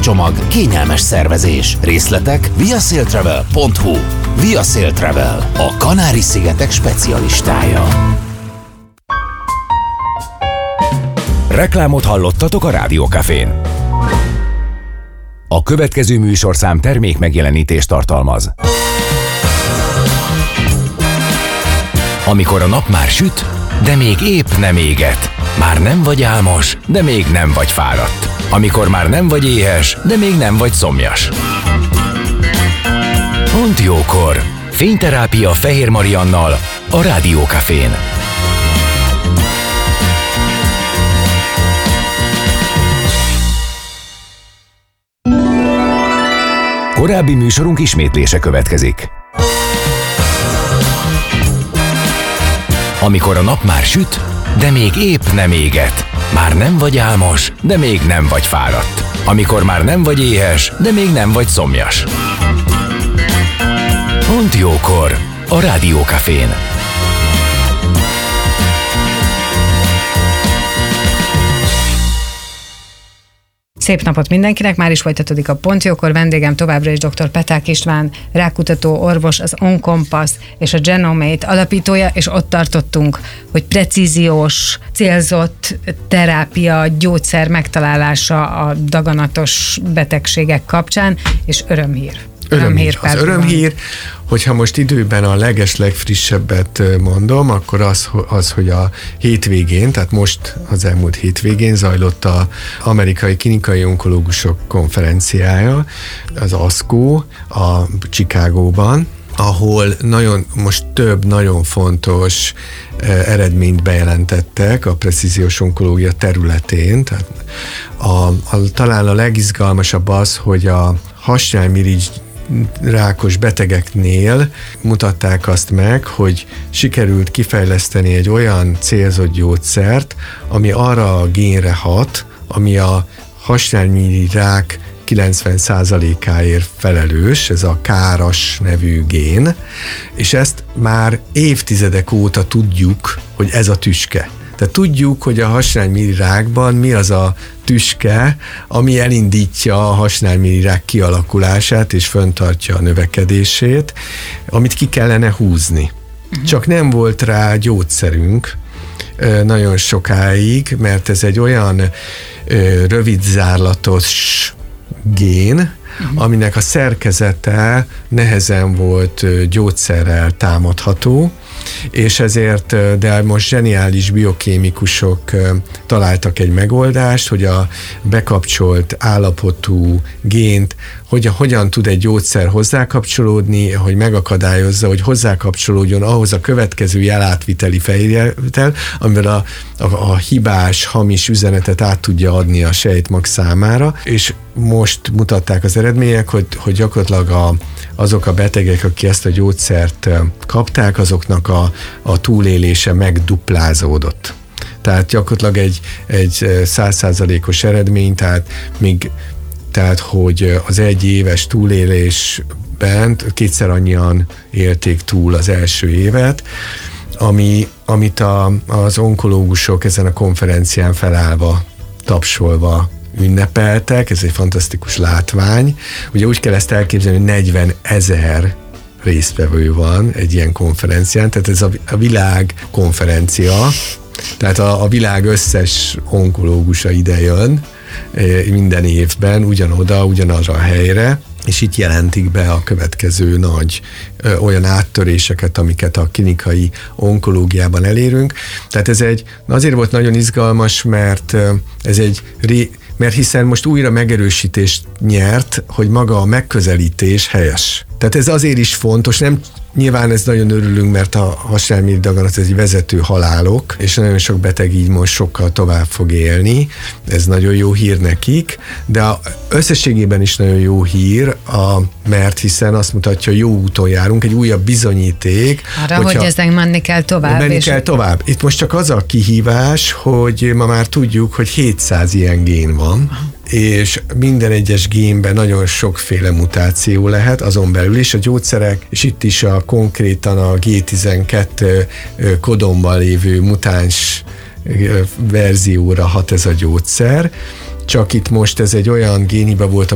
csomag, kényelmes szervezés. Részletek viasailtravel.hu. Via Travel, a Kanári-szigetek specialistája. Reklámot hallottatok a Rádiókafén. A következő műsorszám termék megjelenítést tartalmaz. Amikor a nap már süt, de még épp nem éget. Már nem vagy álmos, de még nem vagy fáradt. Amikor már nem vagy éhes, de még nem vagy szomjas. Pont jókor. Fényterápia Fehér Mariannal a Rádiókafén. Korábbi műsorunk ismétlése következik. Amikor a nap már süt, de még épp nem éget. Már nem vagy álmos, de még nem vagy fáradt. Amikor már nem vagy éhes, de még nem vagy szomjas. Pont jókor. A Rádiókafén. Szép napot mindenkinek, már is folytatódik a Pont Jókor. Vendégem továbbra is dr. Peták István, rákutató orvos, az OnCompass és a Genomate alapítója, és ott tartottunk, hogy precíziós, célzott terápia, gyógyszer megtalálása a daganatos betegségek kapcsán, és örömhír. Az örömhír, hogyha most időben a legfrissebbet mondom, akkor az, hogy a hétvégén, tehát most az elmúlt hétvégén zajlott az amerikai klinikai onkológusok konferenciája, az ASCO a Chicagóban, ahol most több nagyon fontos eredményt bejelentettek a precíziós onkológia területén. Tehát talán a legizgalmasabb az, hogy a hasnyálmirigy rákos betegeknél mutatták azt meg, hogy sikerült kifejleszteni egy olyan célzott gyógyszert, ami arra a génre hat, ami a hasnyálmirigy rák 90%-áért felelős, ez a KRAS nevű gén, és ezt már évtizedek óta tudjuk, hogy ez a tüske. Tehát tudjuk, hogy a hasnyálmirigy rákban mi az a tüske, ami elindítja a hasnyálmirigy rák kialakulását és fenntartja a növekedését, amit ki kellene húzni. Csak nem volt rá gyógyszerünk nagyon sokáig, mert ez egy olyan rövidzárlatos gén, aminek a szerkezete nehezen volt gyógyszerrel támadható, és ezért, de most zseniális biokémikusok találtak egy megoldást, hogy a bekapcsolt állapotú gént hogyan tud egy gyógyszer hozzákapcsolódni, hogy megakadályozza, hogy hozzákapcsolódjon ahhoz a következő jelátviteli fejjetel, amivel a hibás, hamis üzenetet át tudja adni a sejtmag számára, és most mutatták az eredmények, hogy gyakorlatilag azok a betegek, akik ezt a gyógyszert kapták, azoknak a túlélése megduplázódott. Tehát gyakorlatilag egy 100%-os eredmény, tehát hogy az egy éves túlélésben kétszer annyian élték túl az első évet, amit az onkológusok ezen a konferencián felállva, tapsolva ünnepeltek, ez egy fantasztikus látvány. Ugye úgy kell ezt elképzelni, hogy 40 000 résztvevő van egy ilyen konferencián, tehát ez a világ konferencia, tehát a világ összes onkológusa ide jön minden évben, ugyanoda, ugyanarra a helyre, és itt jelentik be a következő nagy olyan áttöréseket, amiket a klinikai onkológiában elérünk. Tehát ez azért volt nagyon izgalmas, mert mert hiszen most újra megerősítést nyert, hogy maga a megközelítés helyes. Tehát ez azért is fontos, nyilván ez nagyon örülünk, mert a hasnyálmirigy daganat ez egy vezető halálok, és nagyon sok beteg így most sokkal tovább fog élni, ez nagyon jó hír nekik, de összességében is nagyon jó hír, mert hiszen azt mutatja, hogy jó úton járunk, egy újabb bizonyíték. Arra, hogy ezen menni kell tovább. Itt most csak az a kihívás, hogy ma már tudjuk, hogy 700 ilyen gén van, és minden egyes génben nagyon sokféle mutáció lehet, azon belül is a gyógyszerek, és itt is konkrétan a G12 kodonban lévő mutáns verzióra hat ez a gyógyszer, csak itt most ez egy olyan génhiba volt,